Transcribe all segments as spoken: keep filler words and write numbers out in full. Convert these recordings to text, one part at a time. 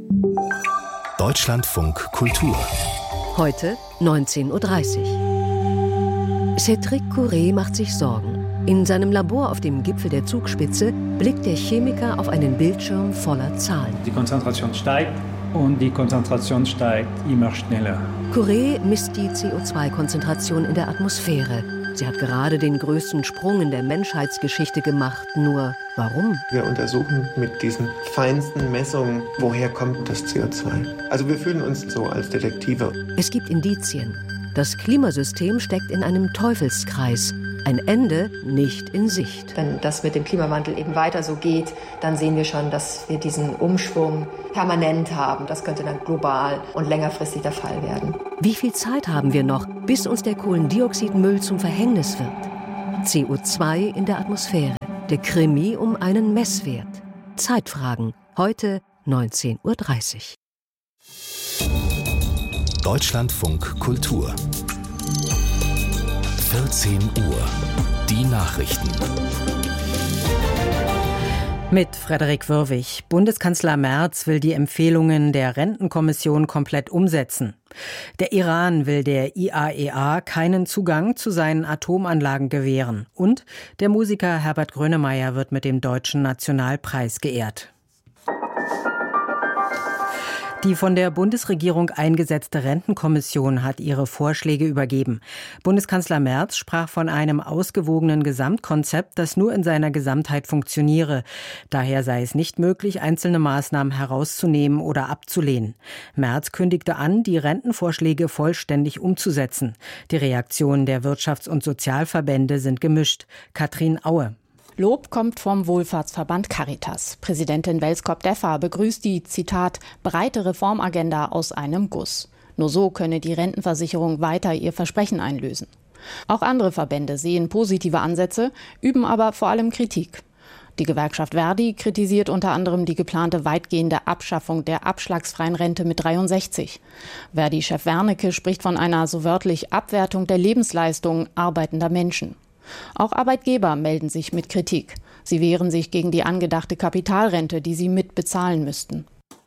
Deutschlandfunk Kultur. Heute neunzehn Uhr dreißig. Cédric Courret macht sich Sorgen. In seinem Labor auf dem Gipfel der Zugspitze blickt der Chemiker auf einen Bildschirm voller Zahlen. Die Konzentration steigt und die Konzentration steigt immer schneller. Courret misst die C O zwei Konzentration in der Atmosphäre. Sie hat gerade den größten Sprung in der Menschheitsgeschichte gemacht. Nur warum? Wir untersuchen mit diesen feinsten Messungen, woher kommt das C O zwei. Also wir fühlen uns so als Detektive. Es gibt Indizien. Das Klimasystem steckt in einem Teufelskreis. Ein Ende nicht in Sicht. Wenn das mit dem Klimawandel eben weiter so geht, dann sehen wir schon, dass wir diesen Umschwung permanent haben. Das könnte dann global und längerfristig der Fall werden. Wie viel Zeit haben wir noch, bis uns der Kohlendioxidmüll zum Verhängnis wird? C O zwei in der Atmosphäre. Der Krimi um einen Messwert. Zeitfragen. Heute neunzehn Uhr dreißig. Deutschlandfunk Kultur. vierzehn Uhr. Die Nachrichten. Mit Frederik Wörwig. Bundeskanzler Merz will die Empfehlungen der Rentenkommission komplett umsetzen. Der Iran will der I A E A keinen Zugang zu seinen Atomanlagen gewähren. Und der Musiker Herbert Grönemeyer wird mit dem Deutschen Nationalpreis geehrt. Die von der Bundesregierung eingesetzte Rentenkommission hat ihre Vorschläge übergeben. Bundeskanzler Merz sprach von einem ausgewogenen Gesamtkonzept, das nur in seiner Gesamtheit funktioniere. Daher sei es nicht möglich, einzelne Maßnahmen herauszunehmen oder abzulehnen. Merz kündigte an, die Rentenvorschläge vollständig umzusetzen. Die Reaktionen der Wirtschafts- und Sozialverbände sind gemischt. Katrin Aue. Lob kommt vom Wohlfahrtsverband Caritas. Präsidentin Welskop-Deffer begrüßt die, Zitat, breite Reformagenda aus einem Guss. Nur so könne die Rentenversicherung weiter ihr Versprechen einlösen. Auch andere Verbände sehen positive Ansätze, üben aber vor allem Kritik. Die Gewerkschaft Verdi kritisiert unter anderem die geplante weitgehende Abschaffung der abschlagsfreien Rente mit dreiundsechzig. Verdi-Chef Wernicke spricht von einer so wörtlich Abwertung der Lebensleistung arbeitender Menschen. Auch Arbeitgeber melden sich mit Kritik. Sie wehren sich gegen die angedachte Kapitalrente, die sie mitbezahlen müssten.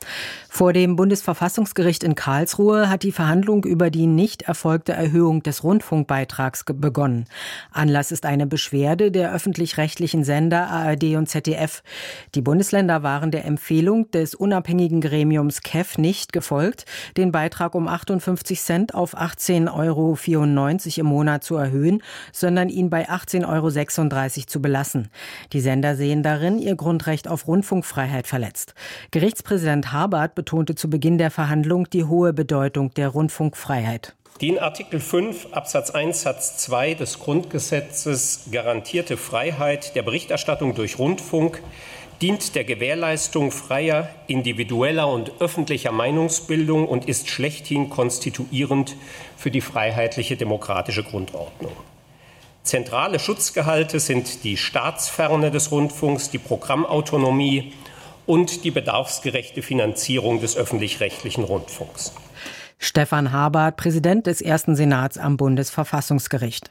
Vor dem Bundesverfassungsgericht in Karlsruhe hat die Verhandlung über die nicht erfolgte Erhöhung des Rundfunkbeitrags begonnen. Anlass ist eine Beschwerde der öffentlich-rechtlichen Sender A R D und Z D F. Die Bundesländer waren der Empfehlung des unabhängigen Gremiums K E F nicht gefolgt, den Beitrag um achtundfünfzig Cent auf achtzehn Euro vierundneunzig im Monat zu erhöhen, sondern ihn bei achtzehn Euro sechsunddreißig zu belassen. Die Sender sehen darin ihr Grundrecht auf Rundfunkfreiheit verletzt. Gerichtspräsident Habart betonte zu Beginn der Verhandlung die hohe Bedeutung der Rundfunkfreiheit. Die in Artikel fünf Absatz eins Satz zwei des Grundgesetzes garantierte Freiheit der Berichterstattung durch Rundfunk dient der Gewährleistung freier, individueller und öffentlicher Meinungsbildung und ist schlechthin konstituierend für die freiheitliche demokratische Grundordnung. Zentrale Schutzgehalte sind die Staatsferne des Rundfunks, die Programmautonomie und die bedarfsgerechte Finanzierung des öffentlich-rechtlichen Rundfunks. Stefan Habart, Präsident des ersten Senats am Bundesverfassungsgericht.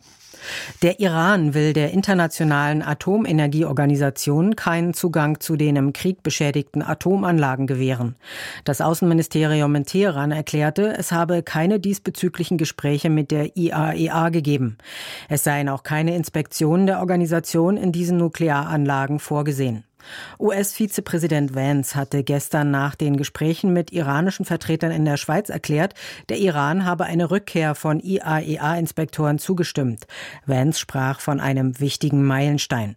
Der Iran will der internationalen Atomenergieorganisation keinen Zugang zu den im Krieg beschädigten Atomanlagen gewähren. Das Außenministerium in Teheran erklärte, es habe keine diesbezüglichen Gespräche mit der I A E A gegeben. Es seien auch keine Inspektionen der Organisation in diesen Nuklearanlagen vorgesehen. U S-Vizepräsident Vance hatte gestern nach den Gesprächen mit iranischen Vertretern in der Schweiz erklärt, der Iran habe eine Rückkehr von I A E A-Inspektoren zugestimmt. Vance sprach von einem wichtigen Meilenstein.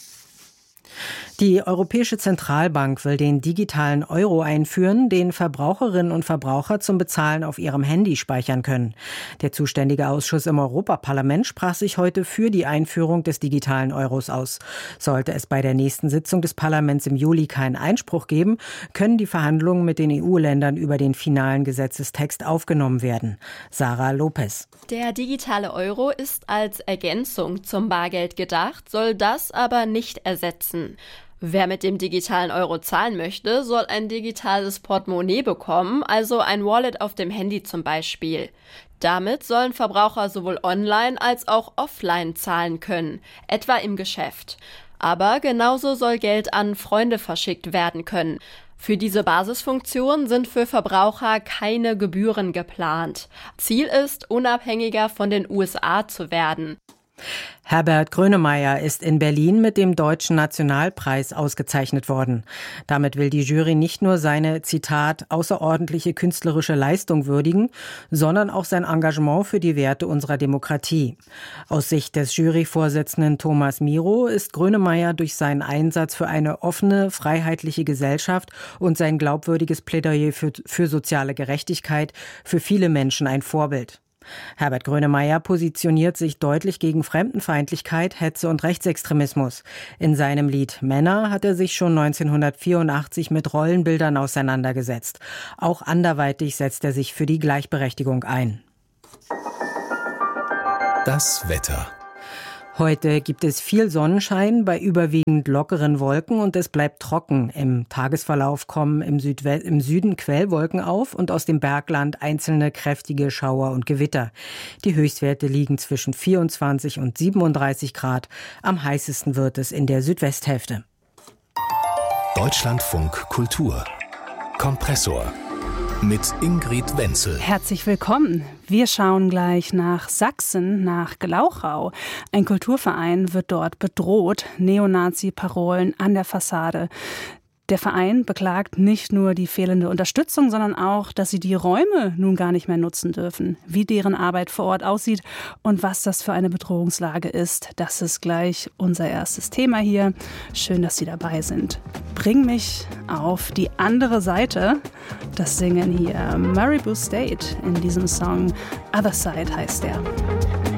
Die Europäische Zentralbank will den digitalen Euro einführen, den Verbraucherinnen und Verbraucher zum Bezahlen auf ihrem Handy speichern können. Der zuständige Ausschuss im Europaparlament sprach sich heute für die Einführung des digitalen Euros aus. Sollte es bei der nächsten Sitzung des Parlaments im Juli keinen Einspruch geben, können die Verhandlungen mit den E U-Ländern über den finalen Gesetzestext aufgenommen werden. Sarah Lopez. Der digitale Euro ist als Ergänzung zum Bargeld gedacht, soll das aber nicht ersetzen. Wer mit dem digitalen Euro zahlen möchte, soll ein digitales Portemonnaie bekommen, also ein Wallet auf dem Handy zum Beispiel. Damit sollen Verbraucher sowohl online als auch offline zahlen können, etwa im Geschäft. Aber genauso soll Geld an Freunde verschickt werden können. Für diese Basisfunktion sind für Verbraucher keine Gebühren geplant. Ziel ist, unabhängiger von den U S A zu werden. Herbert Grönemeyer ist in Berlin mit dem Deutschen Nationalpreis ausgezeichnet worden. Damit will die Jury nicht nur seine, Zitat, außerordentliche künstlerische Leistung würdigen, sondern auch sein Engagement für die Werte unserer Demokratie. Aus Sicht des Juryvorsitzenden Thomas Miro ist Grönemeyer durch seinen Einsatz für eine offene, freiheitliche Gesellschaft und sein glaubwürdiges Plädoyer für, für soziale Gerechtigkeit für viele Menschen ein Vorbild. Herbert Grönemeyer positioniert sich deutlich gegen Fremdenfeindlichkeit, Hetze und Rechtsextremismus. In seinem Lied Männer hat er sich schon neunzehnhundertvierundachtzig mit Rollenbildern auseinandergesetzt. Auch anderweitig setzt er sich für die Gleichberechtigung ein. Das Wetter. Heute gibt es viel Sonnenschein bei überwiegend lockeren Wolken und es bleibt trocken. Im Tagesverlauf kommen im, Südwe- im Süden Quellwolken auf und aus dem Bergland einzelne kräftige Schauer und Gewitter. Die Höchstwerte liegen zwischen vierundzwanzig und siebenunddreißig Grad. Am heißesten wird es in der Südwesthälfte. Deutschlandfunk Kultur. Kompressor. Mit Ingrid Wenzel. Herzlich willkommen. Wir schauen gleich nach Sachsen, nach Glauchau. Ein Kulturverein wird dort bedroht. Neonazi-Parolen an der Fassade. Der Verein beklagt nicht nur die fehlende Unterstützung, sondern auch, dass sie die Räume nun gar nicht mehr nutzen dürfen. Wie deren Arbeit vor Ort aussieht und was das für eine Bedrohungslage ist, das ist gleich unser erstes Thema hier. Schön, dass Sie dabei sind. Bring mich auf die andere Seite. Das singen hier Maribou State in diesem Song Other Side heißt der.